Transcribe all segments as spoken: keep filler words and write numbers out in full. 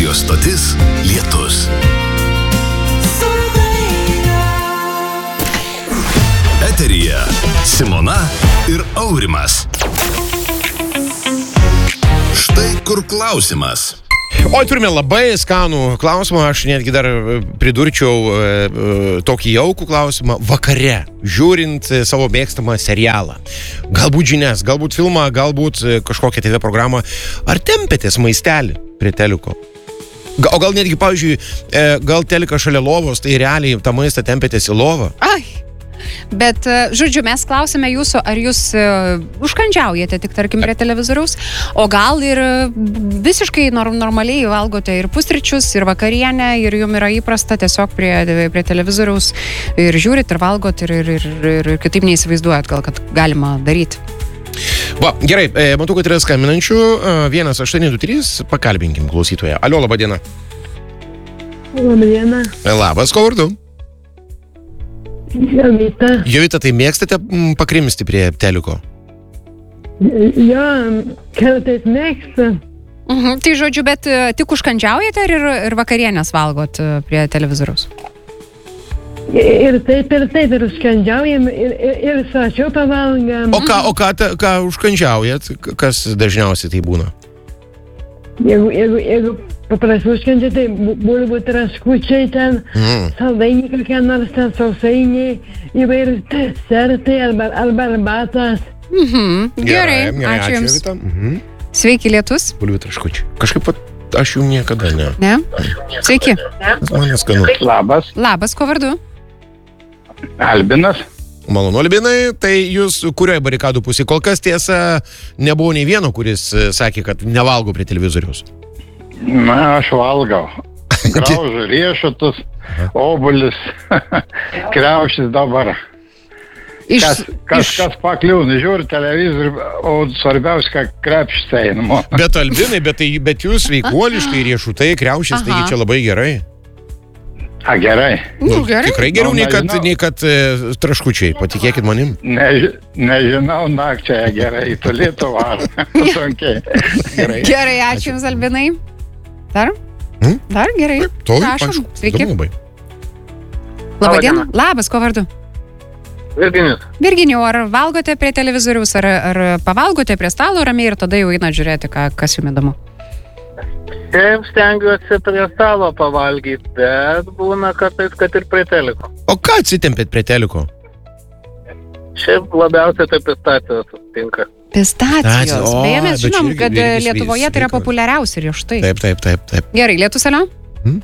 Radio stotis Lietus. Eteryje Simona ir Aurimas. Štai kur klausimas. O turime labai skanų klausimą, aš netgi dar pridurčiau e, e, tokį jaukų klausimą vakare, žiūrint e, savo mėgstamą serialą. Galbūt žinias, galbūt filmą, galbūt e, kažkokią T V programą. Ar tempėtės maistelį prie teliko? Ga, o gal netgi, pavyzdžiui, e, gal telikas šalia lovos, tai realiai tą maistą tempėtės į lovą? Ai. Bet, žodžiu, mes klausime jūsų, ar jūs uh, užkandžiaujate tik, tarkim, prie televizoriaus, o gal ir visiškai norm, normaliai valgote ir pusryčius, ir vakarienę, ir jums yra įprasta tiesiog prie, prie televizoriaus ir žiūrit, ir valgot, ir, ir, ir, ir, ir kitaip neįsivaizduojat, gal kad galima daryti. Va, gerai, e, matau, kad yra skambinančių. vienas aštuoni du trys, pakalbinkim klausytoją. Alio, laba diena. Labą dieną. Labas, ko vardu? Jovita. Jovita, tai mėgstate m, pakrimsti prie teliko? Jo, kartais mėgstu. Mhm, tai žodžiu, bet uh, tik užkandžiaujate ir, ir vakarienės valgot uh, prie televizoriaus? Ir taip, ir taip, ir užkandžiaujam, ir, ir, ir sočiau pavalgam. O ką, o ką, ta, ką užkandžiaujat? Kas dažniausiai tai būna? Jeigu, jeigu, jeigu paprastai užkandžiai, tai bulvių traškučiai ten, mm. saldainiai kokie nors ten, sausainiai, įvairūs desertai arba, arba arbatas. Mhm, gerai, gerai, gerai, ačiū Jums. Ačiū, mhm. Sveiki, Lietus. Bulvių traškučiai. Kažkaip pat aš jų niekada ne. Ne? Sveiki. Man neskanu. Labas, Labas, ko vardu? Albinas. Malonu, Albinai, tai jūs kurioje barikadų pusėje? Kol kas tiesa, nebuvo nei vieno, kuris sakė, kad nevalgo prie televizoriaus. Na, aš valgau. Graužu riešutus, obuolius, kriaušis dabar. Iš, Kas, kas, iš... kas pakliūna, žiūri televizorių, o svarbiausia, kad krepšis einamo. Bet Albinai, bet, tai, bet jūs veikuoliškai riešutai, kriaušis, taigi čia labai gerai. A, gerai. Nu, gerai. Tikrai geriau Nu, nei kad, nežinau. nei kad e, traškučiai, patikėkit manim. Ne, nežinau, nakčiai gerai, tu Lietuvą. Sunkiai. Gerai. Gerai, ačiū Jums, Albinai. Dar? Hmm? Dar gerai. To, Prašom. aišku, Sveiki. įdomu labai. Labą dieną. Labas, ko vardu? Virginijus. Virginijau, ar valgote prie televizoriaus, ar, ar pavalgote prie stalo ramiai ir tada jau einat žiūrėti, ką, kas Jums įdomu? Šiaip stengiuosi prie stalo pavalgyti, bet būna kartais, kad ir prie teliko. O ką atsitempėt prie teliko? Šiaip labiausiai tai pistacijos sutinka. Pistacijos. O, Beje, mes bet žinom, čia irgi- kad irgi Lietuvoje tai yra sveika. populiariausi riešutai. Taip, taip, taip, taip. Gerai, Lietus, alio? Hmm?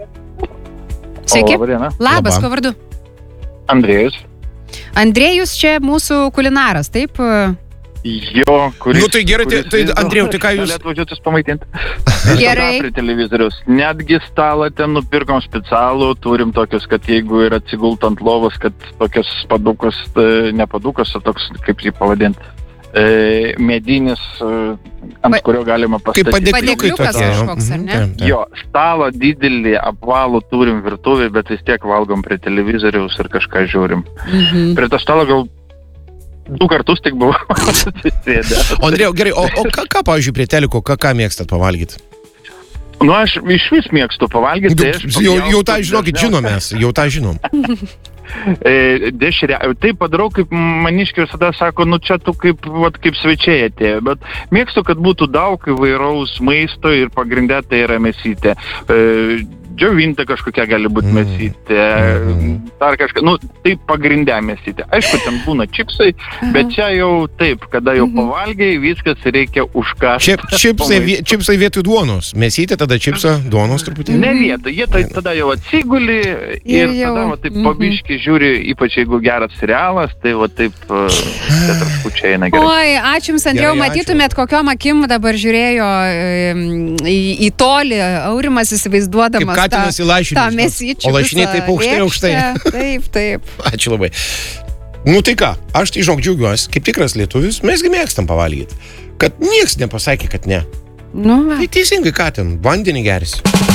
Sveiki. Labą dieną. Labas, Labą. ko vardu? Andrėjus. Andrėjus čia mūsų kulinaras, taip? Jo, kuris... Nu, tai gerai, tai- tai, Andrėjau, tai ką jūs- Galėtų važiuotis pamaitinti. Gerai. Prie televizoriaus. Netgi stalą ten nupirkom specialų, turim tokius, kad jeigu ir atsigult ant lovos, kad tokios padukas, ne padukas, o toks, kaip jį pavadinti, e, medinis, e, ant Pa- kurio galima Kaip pastatyti. padėkliukai Padėkliukas tokie. jo. kažkoks, ar Mhm, ne? taip, taip. Jo, stalą didelį, apvalų turim virtuvį, bet vis tiek valgom prie televizoriaus ir kažką žiūrim. Mhm. Prie to stalo gal du kartus tik buvau susėdęs. O Andrėjau, gerai, o, o ką, ką, pavyzdžiui, prie teliko, ką, ką mėgstat pavalgyti? Nu, aš iš vis mėgstu pavalgyti. Tai aš Jau, jau tą, pjaustu žinokit, dažniausiai- žinom mes, jau tą žinom. E, dešrė, taip padarau, kaip maniškiai visada sako, nu čia tu kaip, vat, kaip svečiai atėjo, bet mėgstu, kad būtų daug įvairaus maisto ir pagrindė tai yra mėsytė. E, džiovinta kažkokia gali būti Mm. mėsytė, Mhm. dar kažką, nu taip pagrindė mėsytė. Aišku, ten būna čipsai, bet čia jau taip, kada jau Mhm. pavalgiai, viskas reikia užkąsti. Čip, čipsai, vie- čipsai vietoj duonos. Mėsytė, tada čipsa, duonos truputį. Ne vietą, jie tai tada jau atsiguli ir, Ir jau, tada va, taip mhm. pabiški žiūri, ypač jeigu geras serialas, tai va taip uh, tetraskučiai eina gerai. Oi, ačiū Jums, Andrėjau, Gerai, ačiū. matytumėt, kokiom akim dabar žiūrėjo em, į, į tolį Aurimas įsivaizduodamas Kaip katinas į lašinį, tą žinot. mėsyčių. O lašiniai visą taip aukštai, aukštai. lėkštę. Taip, taip. Ačiū labai. Nu tai ką, aš tai žinok džiaugiuosi, kaip tikras lietuvis, mesgi mėgstam pavalgyti. Kad nieks nepasakė, kad ne. Nu, va. Tai teisingai, ką ten, vandenį gersi.